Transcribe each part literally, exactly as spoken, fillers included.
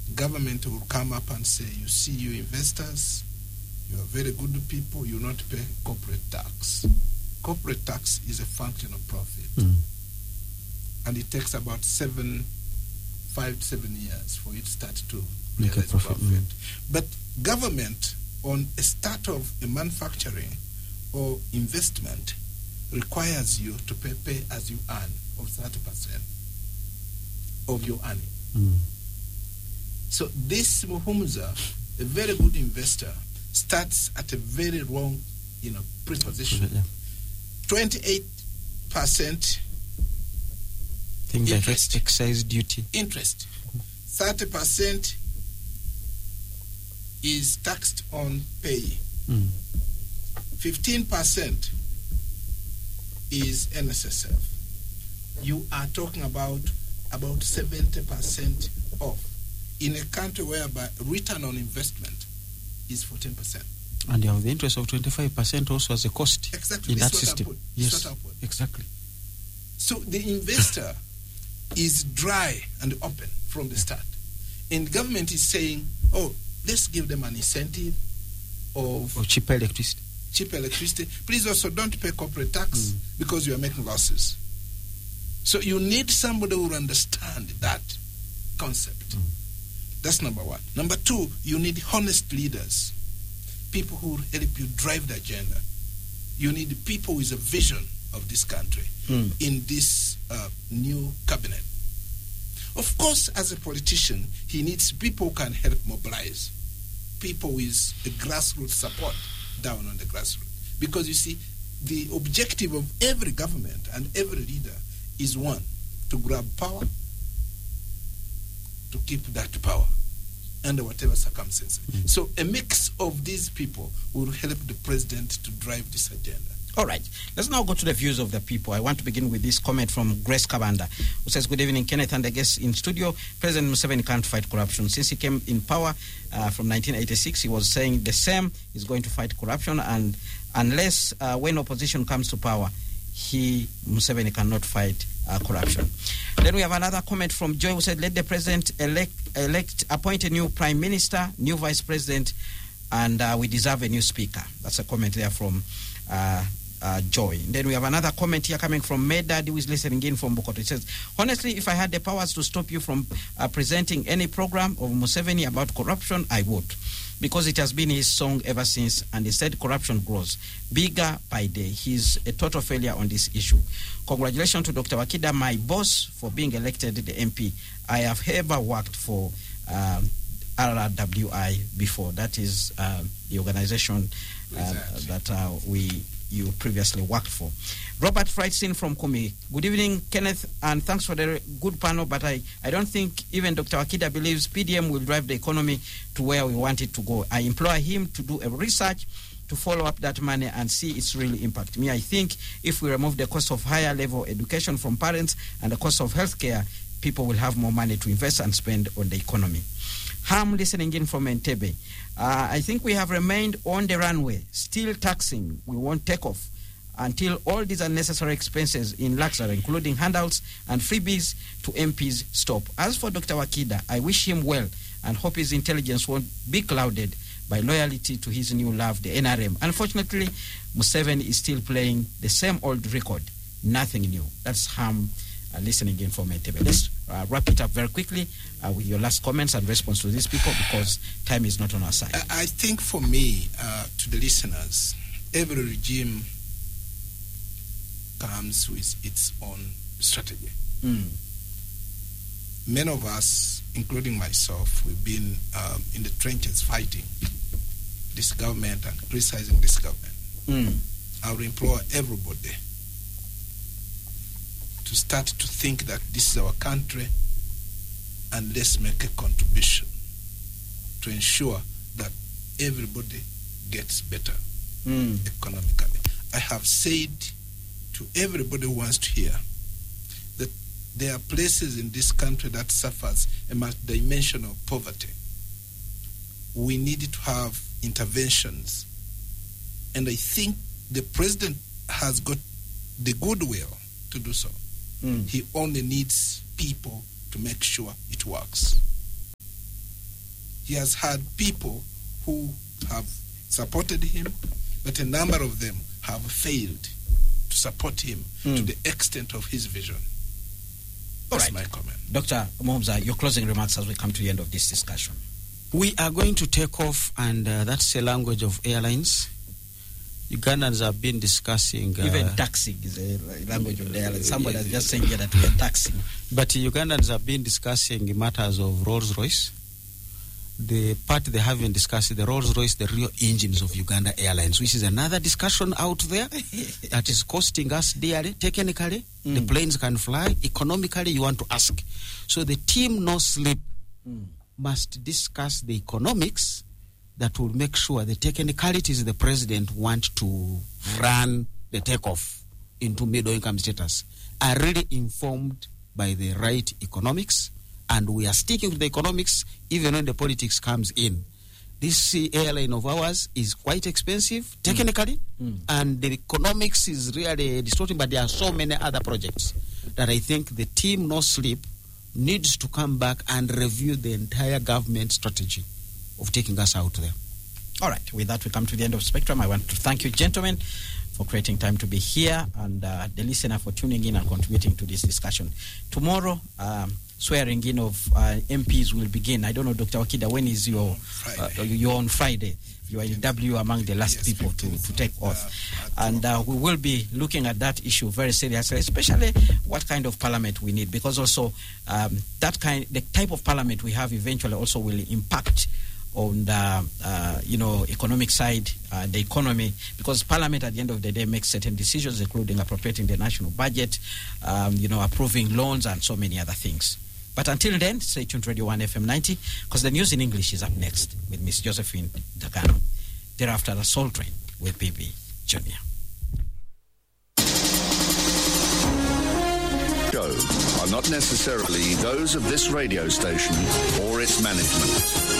government will come up and say, you see, you investors, you are very good people, you not pay corporate tax. Corporate tax is a function of profit. Mm. And it takes about seven, five to seven years for it to start to make a profit. profit. Mm. But government, on a start of a manufacturing or investment, requires you to pay, pay as you earn of thirty percent of your earning. Mm. So this Muhumuza, a very good investor, starts at a very wrong, you know, preposition. Yeah. twenty-eight percent Things like interest. excise duty. Interest. thirty percent is taxed on pay. Mm. fifteen percent is N S S F. You are talking about about seventy percent off in a country whereby return on investment is fourteen percent. And you have the interest of twenty-five percent also as a cost Exactly. in This that is what I system. put. Yes, This is what I put. exactly. So the investor is dry and open from the start. And the government is saying, oh, let's give them an incentive of Or cheaper electricity. cheap electricity. Please also don't pay corporate tax Mm. because you are making losses. So you need somebody who will understand that concept. Mm. That's number one. Number two, you need honest leaders, people who will help you drive the agenda. You need people with a vision of this country Mm. in this uh, new cabinet. Of course, as a politician, he needs people who can help mobilize, people with a grassroots support down on the grassroots. Because you see, the objective of every government and every leader is one, to grab power, to keep that power under whatever circumstances. Mm. So a mix of these people will help the president to drive this agenda. All right. Let's now go to the views of the people. I want to begin with this comment from Grace Kabanda, who says, good evening, Kenneth, and I guess in studio, President Museveni can't fight corruption. Since he came in power uh, from nineteen eighty-six, he was saying the same, he's going to fight corruption, and unless uh, when opposition comes to power, he, Museveni, cannot fight uh, corruption. Then we have another comment from Joy, who said, let the president elect, elect appoint a new prime minister, new vice president, and uh, we deserve a new speaker. That's a comment there from uh, uh, Joy. And then we have another comment here coming from Medad, who is listening in from Bukoto. It says, honestly, if I had the powers to stop you from uh, presenting any program of Museveni about corruption, I would. Because it has been his song ever since, and he said corruption grows bigger by day. He's a total failure on this issue. Congratulations to Doctor Wakida, my boss, for being elected the M P. I have ever worked for um, R R W I before. That is uh, the organization uh, that uh, we you previously worked for. Robert Freidstein from Kumi. Good evening, Kenneth, and thanks for the good panel, but I, I don't think even Doctor Wakida believes P D M will drive the economy to where we want it to go. I implore him to do a research to follow up that money and see its real impact. Me, I think if we remove the cost of higher level education from parents and the cost of healthcare, people will have more money to invest and spend on the economy. Ham listening in from Entebbe. Uh, I think we have remained on the runway, still taxing. We won't take off until all these unnecessary expenses in luxury, including handouts and freebies to M Ps, stop. As for Doctor Wakida, I wish him well and hope his intelligence won't be clouded by loyalty to his new love, the N R M. Unfortunately, Museveni is still playing the same old record, nothing new. That's Ham uh, listening in from Entebbe. Let's uh, wrap it up very quickly uh, with your last comments and response to these people, because time is not on our side. I, I think for me, uh, to the listeners, every regime comes with its own strategy. Mm. Many of us, including myself, we've been um, in the trenches fighting this government and criticizing this government. Mm. I would implore everybody to start to think that this is our country and let's make a contribution to ensure that everybody gets better Mm. economically. I have said to everybody who wants to hear that there are places in this country that suffers a multidimensional poverty. We need to have interventions. And I think the president has got the goodwill to do so. Mm. He only needs people to make sure it works. he has had people who have supported him, but a number of them have failed to support him mm. to the extent of his vision. All That's right. my comment. Doctor Muhumuza, your closing remarks as we come to the end of this discussion. We are going to take off, and uh, that's the language of airlines. Ugandans have been discussing... Uh, Even taxing is a language of the airline. Somebody has just said here that we are taxing. But Ugandans have been discussing matters of Rolls-Royce. The part they haven't discussed is the Rolls-Royce, the real engines of Uganda Airlines, which is another discussion out there that is costing us dearly. Technically, mm. the planes can fly. Economically, you want to ask. So the team No Sleep mm. must discuss the economics that will make sure the technicalities the president want to run the takeoff into middle-income status are really informed by the right economics, and we are sticking to the economics even when the politics comes in. This airline of ours is quite expensive technically, mm. Mm. and the economics is really distorting, but there are so many other projects that I think the team No Sleep needs to come back and review the entire government strategy of taking us out there. All right, with that we come to the end of Spectrum. I want to thank you, gentlemen, for creating time to be here, and uh, the listener for tuning in and contributing to this discussion. Tomorrow, um, swearing in of uh, M Ps will begin. I don't know, Doctor Wakida, when is your... Uh, you're on Friday. You are in W among the last yes, people to, to take oath. Uh, and uh, we will be looking at that issue very seriously, especially what kind of parliament we need, because also um, that kind, the type of parliament we have eventually also will impact on the uh, you know economic side, uh, the economy, because Parliament at the end of the day makes certain decisions, including appropriating the national budget, um, you know, approving loans and so many other things. But until then, stay tuned to Radio one F M ninety, because the news in English is up next with Miss Josephine Dagano. Thereafter, the Soul Train with B B Junior Show are not necessarily those of this radio station or its management.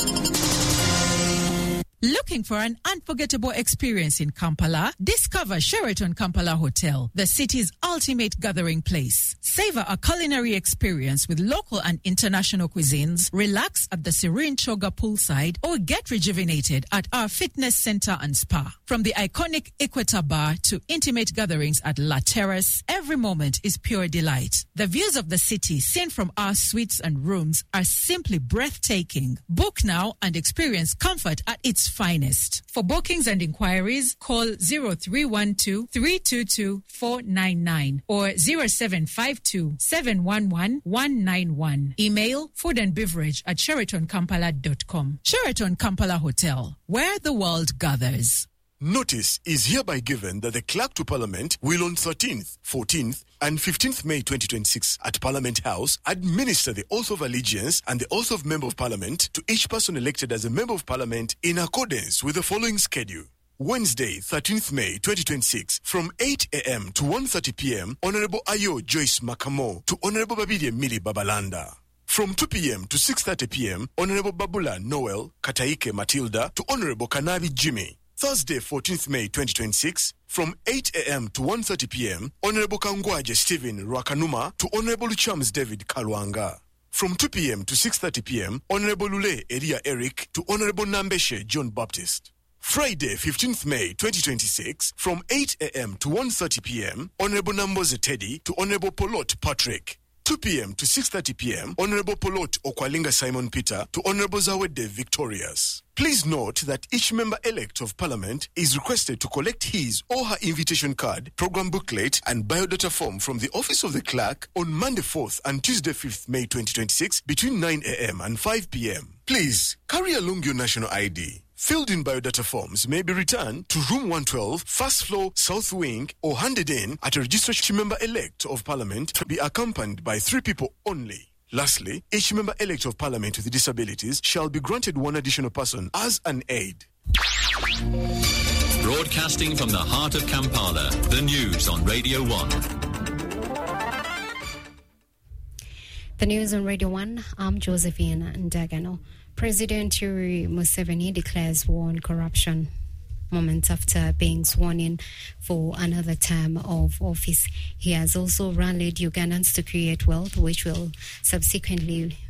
Looking for an unforgettable experience in Kampala? Discover Sheraton Kampala Hotel, the city's ultimate gathering place. Savor a culinary experience with local and international cuisines, relax at the serene Choga poolside, or get rejuvenated at our fitness center and spa. From the iconic Equator Bar to intimate gatherings at La Terrace, every moment is pure delight. The views of the city seen from our suites and rooms are simply breathtaking. Book now and experience comfort at its finest. For bookings and inquiries, call zero three one two, three two two, four nine nine or zero seven five two, seven one one, one nine one. Email food and beverage at sheraton kampala dot com. Sheraton Kampala Hotel, where the world gathers. Notice is hereby given that the Clerk to Parliament will on thirteenth, fourteenth, and fifteenth May twenty twenty-six at Parliament House administer the oath of allegiance and the oath of Member of Parliament to each person elected as a Member of Parliament in accordance with the following schedule. Wednesday, thirteenth May twenty twenty-six, from eight a.m. to one thirty p.m, Honorable Ayo Joyce Makamo to Honorable Babide Mili Babalanda. From two p.m. to six thirty p.m, Honorable Babula Noel Kataike Matilda to Honorable Kanabi Jimmy. Thursday, fourteenth May twenty twenty-six, from eight a.m. to one thirty p.m, Honorable Kangwaje Stephen Rwakanuma to Honorable Chams David Kalwanga. From two p.m. to six thirty p.m, Honorable Lule Elia Eric to Honorable Nambeshe John Baptist. Friday, fifteenth May twenty twenty-six, from eight a.m. to one thirty p.m, Honorable Namboze Teddy to Honorable Polot Patrick. two p.m. to six thirty p.m, Honorable Polot Okwalinga Simon Peter to Honorable Zawede Victorious. Please note that each member-elect of Parliament is requested to collect his or her invitation card, program booklet, and biodata form from the Office of the Clerk on Monday fourth and Tuesday fifth May twenty twenty-six between nine a.m. and five p.m. Please carry along your national I D. Filled-in biodata forms may be returned to Room one twelve, First Floor, South Wing, or handed in at a registered member-elect of Parliament to be accompanied by three people only. Lastly, each member-elect of Parliament with disabilities shall be granted one additional person as an aide. Broadcasting from the heart of Kampala, the news on Radio one. The news on Radio one, I'm Josephine Ndagano. President Yoweri Museveni declares war on corruption moments after being sworn in for another term of office. He has also rallied Ugandans to create wealth, which will subsequently